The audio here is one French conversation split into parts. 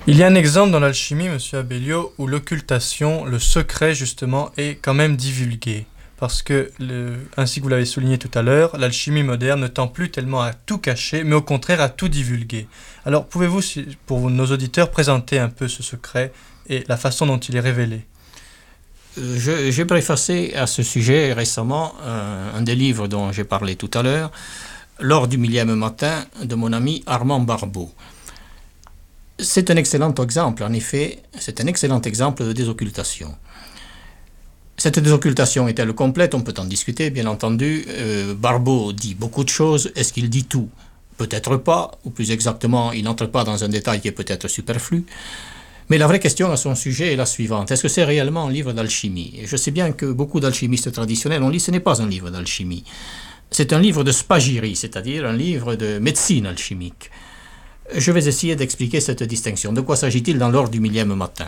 Il y a un exemple dans l'alchimie, monsieur Abellio, où l'occultation, le secret justement, est quand même divulgué. Parce que, ainsi que vous l'avez souligné tout à l'heure, l'alchimie moderne ne tend plus tellement à tout cacher, mais au contraire à tout divulguer. Alors, pouvez-vous, pour nos auditeurs, présenter un peu ce secret et la façon dont il est révélé? J'ai préfacé à ce sujet récemment un des livres dont j'ai parlé tout à l'heure, Lors du millième matin, de mon ami Armand Barbeau. C'est un excellent exemple, en effet, c'est un excellent exemple de désoccultation. Cette désoccultation est-elle complète? On peut en discuter, bien entendu. Barbeau dit beaucoup de choses. Est-ce qu'il dit tout? Peut-être pas, ou plus exactement, il n'entre pas dans un détail qui est peut-être superflu. Mais la vraie question à son sujet est la suivante. Est-ce que c'est réellement un livre d'alchimie? Et je sais bien que beaucoup d'alchimistes traditionnels ont dit que ce n'est pas un livre d'alchimie. C'est un livre de spagyrie, c'est-à-dire un livre de médecine alchimique. Je vais essayer d'expliquer cette distinction. De quoi s'agit-il dans l'ordre du millième matin?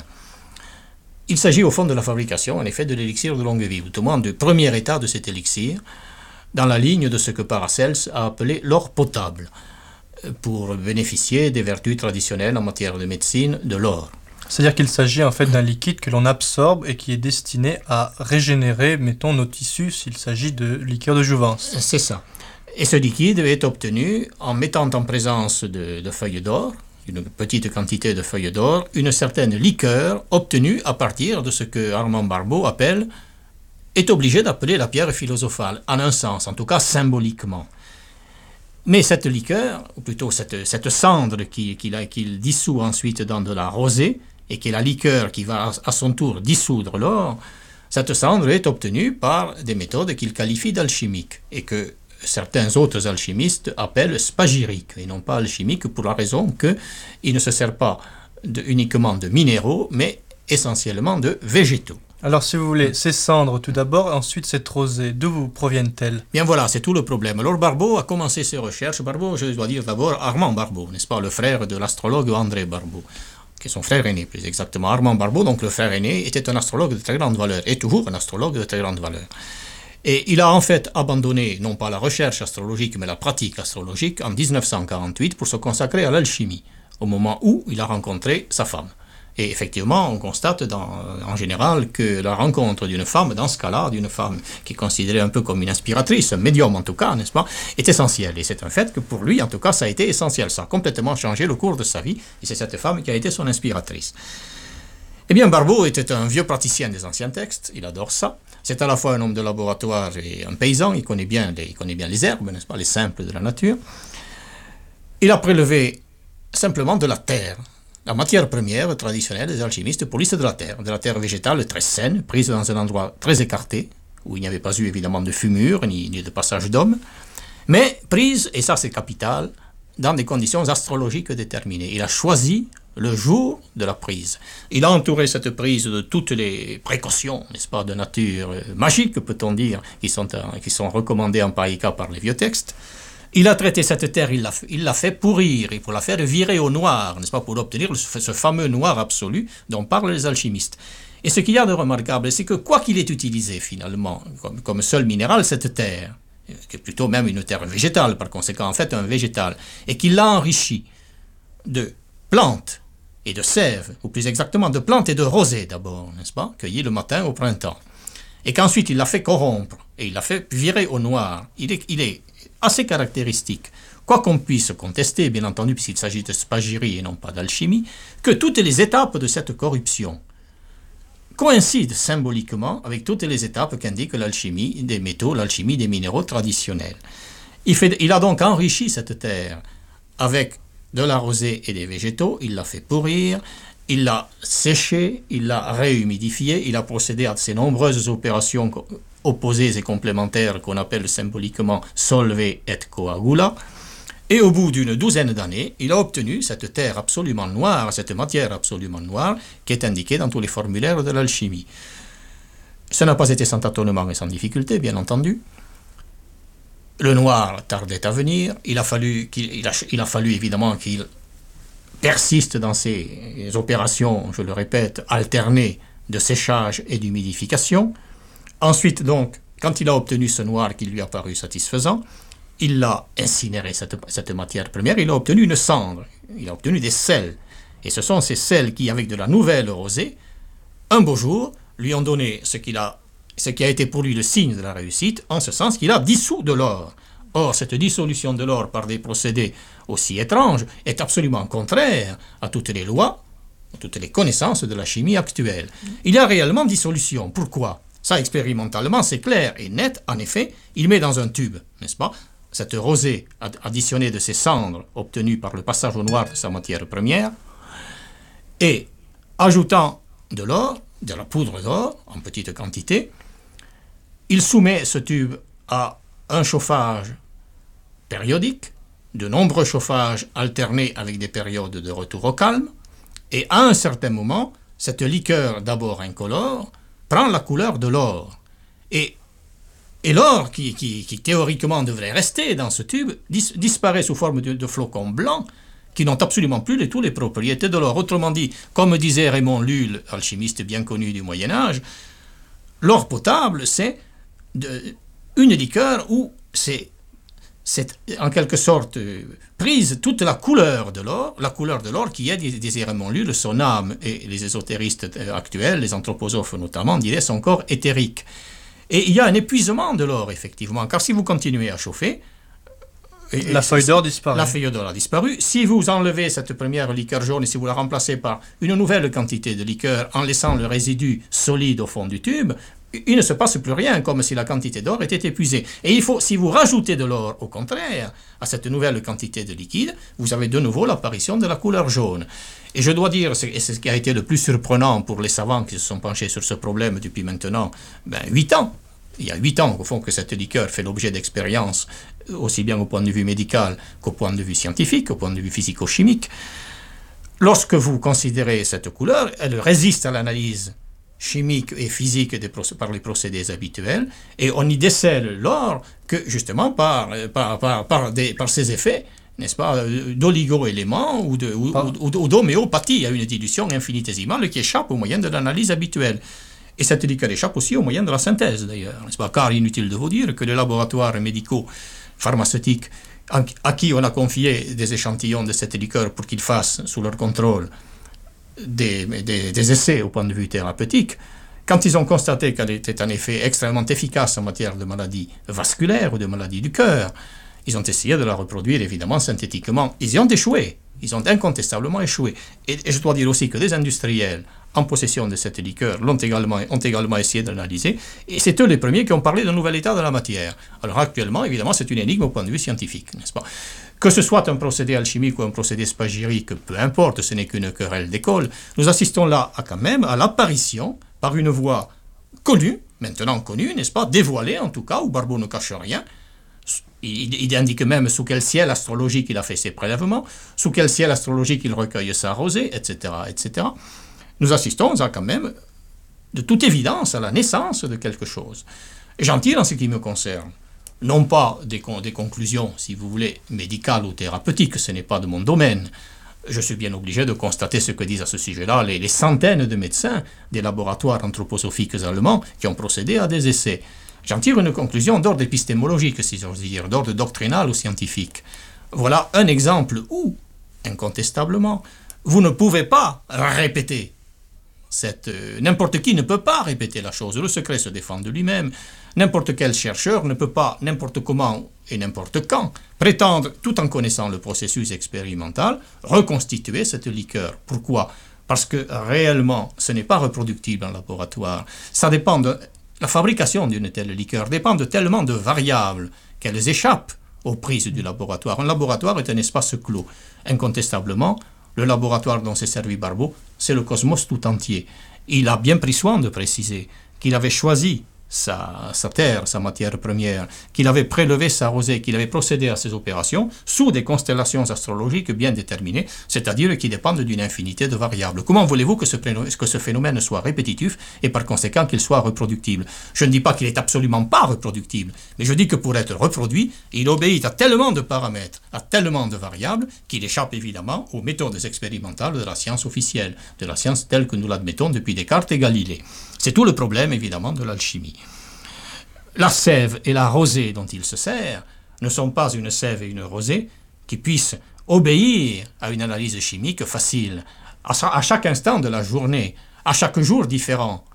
Il s'agit au fond de la fabrication, en effet, de l'élixir de longue vie, ou au moins du premier état de cet élixir, dans la ligne de ce que Paracels a appelé l'or potable, pour bénéficier des vertus traditionnelles en matière de médecine de l'or. C'est-à-dire qu'il s'agit en fait d'un liquide que l'on absorbe et qui est destiné à régénérer, mettons, nos tissus s'il s'agit de liqueur de jouvence. C'est ça. Et ce liquide est obtenu en mettant en présence de feuilles d'or, une petite quantité de feuilles d'or, une certaine liqueur obtenue à partir de ce que Armand Barbeau est obligé d'appeler la pierre philosophale, en un sens, en tout cas symboliquement. Mais cette liqueur, ou plutôt cette cendre qu'il dissout ensuite dans de la rosée, et qui est la liqueur qui va à son tour dissoudre l'or, cette cendre est obtenue par des méthodes qu'il qualifie d'alchimiques, et que certains autres alchimistes appellent spagyriques, et non pas alchimiques, pour la raison qu'il ne se sert pas uniquement de minéraux, mais essentiellement de végétaux. Alors, si vous voulez, ces cendres tout d'abord, ensuite cette rosée, d'où proviennent-elles? Bien voilà, c'est tout le problème. Alors Barbeau a commencé ses recherches. Barbeau, je dois dire d'abord Armand Barbeau, n'est-ce pas, le frère de l'astrologue André Barbeau, qui est son frère aîné plus exactement. Armand Barbeau, donc le frère aîné, était un astrologue de très grande valeur, et toujours un astrologue de très grande valeur. Et il a en fait abandonné, non pas la recherche astrologique, mais la pratique astrologique en 1948 pour se consacrer à l'alchimie, au moment où il a rencontré sa femme. Et effectivement, on constate en général que la rencontre d'une femme, dans ce cas-là, d'une femme qui est considérée un peu comme une inspiratrice, un médium en tout cas, n'est-ce pas, est essentielle. Et c'est un fait que pour lui, en tout cas, ça a été essentiel. Ça a complètement changé le cours de sa vie, et c'est cette femme qui a été son inspiratrice. Eh bien, Barbeau était un vieux praticien des anciens textes, il adore ça. C'est à la fois un homme de laboratoire et un paysan, il connaît bien les herbes, n'est-ce pas, les simples de la nature. Il a prélevé simplement de la terre. La matière première traditionnelle des alchimistes, pour lui, c'est de la terre végétale très saine, prise dans un endroit très écarté, où il n'y avait pas eu évidemment de fumure, ni de passage d'hommes, mais prise, et ça c'est capital, dans des conditions astrologiques déterminées. Il a choisi le jour de la prise. Il a entouré cette prise de toutes les précautions, n'est-ce pas, de nature magique, peut-on dire, qui sont recommandées en pareil cas par les vieux textes. Il a traité cette terre, il l'a fait pourrir, et pour la faire virer au noir, n'est-ce pas, pour obtenir ce fameux noir absolu dont parlent les alchimistes. Et ce qu'il y a de remarquable, c'est que quoi qu'il ait utilisé finalement, comme seul minéral, cette terre, qui est plutôt même une terre végétale, par conséquent en fait un végétal, et qu'il l'a enrichi de plantes et de sève, ou plus exactement de plantes et de rosée d'abord, n'est-ce pas, cueillies le matin au printemps, et qu'ensuite il l'a fait corrompre, et il l'a fait virer au noir. Il est assez caractéristique, quoi qu'on puisse contester, bien entendu, puisqu'il s'agit de spagyrie et non pas d'alchimie, que toutes les étapes de cette corruption coïncident symboliquement avec toutes les étapes qu'indique l'alchimie des métaux, l'alchimie des minéraux traditionnels. Il a donc enrichi cette terre avec de la rosée et des végétaux, il l'a fait pourrir, il l'a séché, il l'a réhumidifié, il a procédé à ces nombreuses opérations opposées et complémentaires qu'on appelle symboliquement solve et coagula. Et au bout d'une douzaine d'années, il a obtenu cette terre absolument noire, cette matière absolument noire, qui est indiquée dans tous les formulaires de l'alchimie. Ça n'a pas été sans tâtonnement et sans difficulté, bien entendu. Le noir tardait à venir, il a fallu évidemment qu'il persiste dans ces opérations, je le répète, alternées de séchage et d'humidification. Ensuite, donc, quand il a obtenu ce noir qui lui a paru satisfaisant, il a incinéré cette matière première, il a obtenu une cendre, il a obtenu des sels, Et ce sont ces sels qui, avec de la nouvelle rosée, un beau jour, lui ont donné ce qui a été pour lui le signe de la réussite, en ce sens qu'il a dissous de l'or. Or, cette dissolution de l'or par des procédés aussi étranges est absolument contraire à toutes les lois, à toutes les connaissances de la chimie actuelle. Il y a réellement dissolution. Pourquoi ? Ça, expérimentalement, c'est clair et net. En effet, il met dans un tube, n'est-ce pas, cette rosée additionnée de ces cendres obtenues par le passage au noir de sa matière première, et ajoutant de l'or, de la poudre d'or, en petite quantité, il soumet ce tube à un chauffage périodique, de nombreux chauffages alternés avec des périodes de retour au calme, et à un certain moment, cette liqueur d'abord incolore prend la couleur de l'or. Et l'or, qui théoriquement devrait rester dans ce tube, disparaît sous forme de flocons blancs qui n'ont absolument plus toutes les propriétés de l'or. Autrement dit, comme disait Raymond Lulle, alchimiste bien connu du Moyen-Âge, l'or potable, c'est une liqueur où c'est en quelque sorte prise toute la couleur de l'or qui est, disait Raymond Lulle, son âme, et les ésotéristes actuels, les anthroposophes notamment, diraient son corps éthérique. Et il y a un épuisement de l'or, effectivement, car si vous continuez à chauffer, la feuille d'or disparaît. La feuille d'or a disparu. Si vous enlevez cette première liqueur jaune et si vous la remplacez par une nouvelle quantité de liqueur en laissant le résidu solide au fond du tube, il ne se passe plus rien, comme si la quantité d'or était épuisée. Et si vous rajoutez de l'or, au contraire, à cette nouvelle quantité de liquide, vous avez de nouveau l'apparition de la couleur jaune. Et je dois dire, et c'est ce qui a été le plus surprenant pour les savants qui se sont penchés sur ce problème depuis maintenant 8 ans. Il y a 8 ans, au fond, que cette liqueur fait l'objet d'expériences, aussi bien au point de vue médical qu'au point de vue scientifique, au point de vue physico-chimique. Lorsque vous considérez cette couleur, elle résiste à l'analyse chimique et physique par les procédés habituels, et on y décèle l'or que, justement, par ses effets, n'est-ce pas, d'oligo-éléments ou d'homéopathie. Il y a une dilution infinitésimale qui échappe au moyen de l'analyse habituelle. Et cette liqueur échappe aussi au moyen de la synthèse, d'ailleurs, n'est-ce pas? Car inutile de vous dire que les laboratoires médicaux, pharmaceutiques, à qui on a confié des échantillons de cette liqueur pour qu'ils fassent, sous leur contrôle, des essais au point de vue thérapeutique, quand ils ont constaté qu'elle était en effet extrêmement efficace en matière de maladies vasculaires ou de maladies du cœur, ils ont essayé de la reproduire, évidemment, synthétiquement. Ils y ont échoué. Ils ont incontestablement échoué. Et je dois dire aussi que des industriels en possession de cette liqueur ont également essayé de l'analyser, et c'est eux les premiers qui ont parlé d'un nouvel état de la matière. Alors actuellement, évidemment, c'est une énigme au point de vue scientifique, n'est-ce pas? Que ce soit un procédé alchimique ou un procédé spagyrique, peu importe, ce n'est qu'une querelle d'école, nous assistons là quand même à l'apparition, par une voie connue, maintenant connue, n'est-ce pas, dévoilée en tout cas, où Barbault ne cache rien. Il indique même sous quel ciel astrologique il a fait ses prélèvements, sous quel ciel astrologique il recueille sa rosée, etc., etc. Nous assistons quand même, de toute évidence, à la naissance de quelque chose. Et j'en tire en ce qui me concerne, non pas des conclusions, si vous voulez, médicales ou thérapeutiques, ce n'est pas de mon domaine. Je suis bien obligé de constater ce que disent à ce sujet-là les centaines de médecins des laboratoires anthroposophiques allemands qui ont procédé à des essais. J'en tire une conclusion d'ordre épistémologique, si j'ose dire, d'ordre doctrinal ou scientifique. Voilà un exemple où, incontestablement, vous ne pouvez pas répéter. N'importe qui ne peut pas répéter la chose. Le secret se défend de lui-même. N'importe quel chercheur ne peut pas, n'importe comment et n'importe quand, prétendre, tout en connaissant le processus expérimental, reconstituer cette liqueur. Pourquoi ? Parce que réellement, ce n'est pas reproductible en laboratoire. Ça dépend la fabrication d'une telle liqueur dépend de tellement de variables qu'elles échappent aux prises du laboratoire. Un laboratoire est un espace clos. Incontestablement, le laboratoire dont s'est servi Barbault, c'est le cosmos tout entier. Il a bien pris soin de préciser qu'il avait choisi sa terre, sa matière première, qu'il avait prélevé sa rosée, qu'il avait procédé à ces opérations sous des constellations astrologiques bien déterminées, c'est-à-dire qui dépendent d'une infinité de variables. Comment voulez-vous que ce phénomène soit répétitif et par conséquent qu'il soit reproductible? Je ne dis pas qu'il est absolument pas reproductible, mais je dis que pour être reproduit, il obéit à tellement de paramètres, à tellement de variables, qu'il échappe évidemment aux méthodes expérimentales de la science officielle, de la science telle que nous l'admettons depuis Descartes et Galilée. C'est tout le problème, évidemment, de l'alchimie. La sève et la rosée dont il se sert ne sont pas une sève et une rosée qui puissent obéir à une analyse chimique facile. à chaque instant de la journée, à chaque jour différent,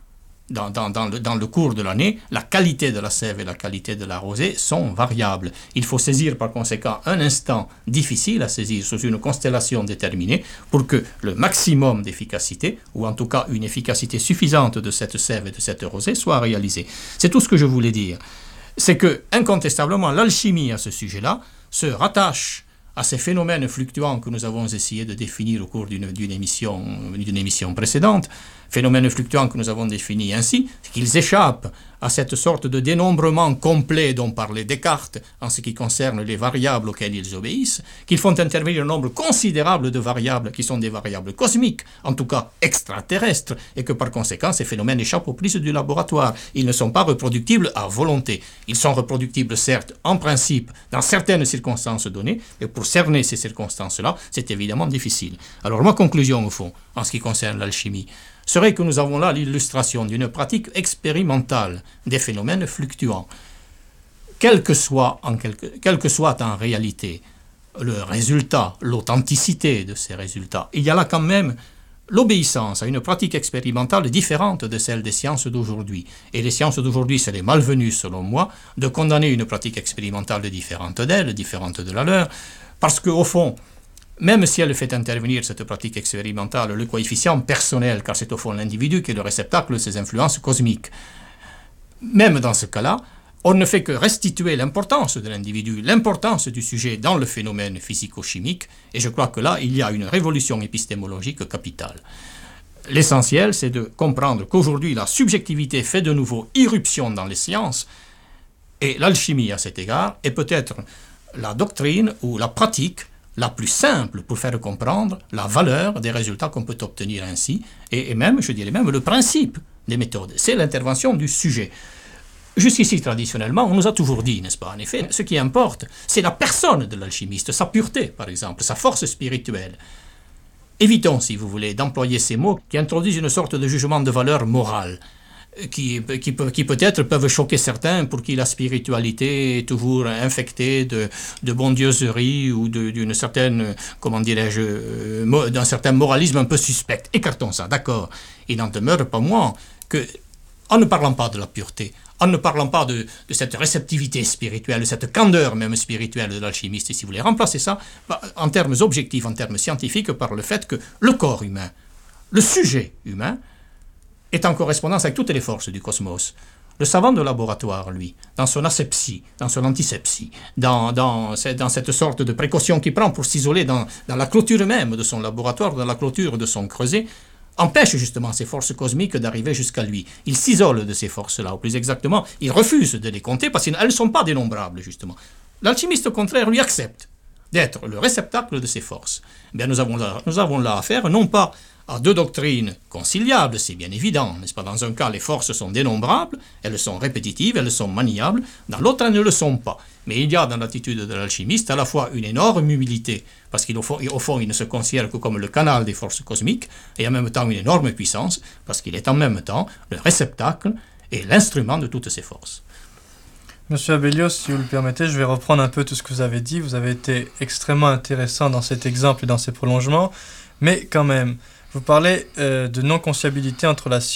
dans le cours de l'année, la qualité de la sève et la qualité de la rosée sont variables. Il faut saisir par conséquent un instant difficile à saisir sous une constellation déterminée pour que le maximum d'efficacité, ou en tout cas une efficacité suffisante de cette sève et de cette rosée, soit réalisé. C'est tout ce que je voulais dire. C'est que, incontestablement, l'alchimie à ce sujet-là se rattache à ces phénomènes fluctuants que nous avons essayé de définir au cours d'une émission précédente, phénomènes fluctuants que nous avons définis ainsi, qu'ils échappent à cette sorte de dénombrement complet dont parlait Descartes en ce qui concerne les variables auxquelles ils obéissent, qu'ils font intervenir un nombre considérable de variables qui sont des variables cosmiques, en tout cas extraterrestres, et que par conséquent ces phénomènes échappent aux prises du laboratoire. Ils ne sont pas reproductibles à volonté. Ils sont reproductibles certes en principe dans certaines circonstances données, mais pour cerner ces circonstances-là, c'est évidemment difficile. Alors ma conclusion au fond, en ce qui concerne l'alchimie, serait que nous avons là l'illustration d'une pratique expérimentale des phénomènes fluctuants. Quel que soit en réalité le résultat, l'authenticité de ces résultats, il y a là quand même l'obéissance à une pratique expérimentale différente de celle des sciences d'aujourd'hui. Et les sciences d'aujourd'hui seraient malvenues, selon moi, de condamner une pratique expérimentale différente d'elle, différente de la leur, parce qu'au fond, même si elle fait intervenir cette pratique expérimentale, le coefficient personnel, car c'est au fond l'individu qui est le réceptacle de ces influences cosmiques, même dans ce cas-là, on ne fait que restituer l'importance de l'individu, l'importance du sujet dans le phénomène physico-chimique, et je crois que là, il y a une révolution épistémologique capitale. L'essentiel, c'est de comprendre qu'aujourd'hui, la subjectivité fait de nouveau irruption dans les sciences, et l'alchimie, à cet égard, est peut-être la doctrine ou la pratique la plus simple pour faire comprendre la valeur des résultats qu'on peut obtenir ainsi, et même, je dirais même, le principe des méthodes. C'est l'intervention du sujet. Jusqu'ici, traditionnellement, on nous a toujours dit, n'est-ce pas, en effet, ce qui importe, c'est la personne de l'alchimiste, sa pureté, par exemple, sa force spirituelle. Évitons, si vous voulez, d'employer ces mots qui introduisent une sorte de jugement de valeur morale, qui peut-être peuvent choquer certains pour qui la spiritualité est toujours infectée de bondieuserie ou d'une certaine, comment dirais-je, d'un certain moralisme un peu suspect. Écartons ça, d'accord. Il n'en demeure pas moins que, en ne parlant pas de la pureté, en ne parlant pas de cette réceptivité spirituelle, de cette candeur même spirituelle de l'alchimiste, si vous voulez, remplacer ça en termes objectifs, en termes scientifiques, par le fait que le corps humain, le sujet humain, est en correspondance avec toutes les forces du cosmos. Le savant de laboratoire, lui, dans son asepsie, dans son antisepsie, dans cette sorte de précaution qu'il prend pour s'isoler dans la clôture même de son laboratoire, dans la clôture de son creuset, empêche justement ces forces cosmiques d'arriver jusqu'à lui. Il s'isole de ces forces-là, ou plus exactement, il refuse de les compter parce qu'elles ne sont pas dénombrables, justement. L'alchimiste, au contraire, lui accepte d'être le réceptacle de ces forces. Bien, nous avons là affaire, non pas à deux doctrines conciliables, c'est bien évident, n'est-ce pas? Dans un cas, les forces sont dénombrables, elles sont répétitives, elles sont maniables, dans l'autre, elles ne le sont pas. Mais il y a dans l'attitude de l'alchimiste à la fois une énorme humilité, parce qu'au fond, il ne se considère que comme le canal des forces cosmiques, et en même temps une énorme puissance, parce qu'il est en même temps le réceptacle et l'instrument de toutes ces forces. Monsieur Abelio, si vous le permettez, je vais reprendre un peu tout ce que vous avez dit. Vous avez été extrêmement intéressant dans cet exemple et dans ces prolongements, mais quand même, vous parlez de non-conciliabilité entre la science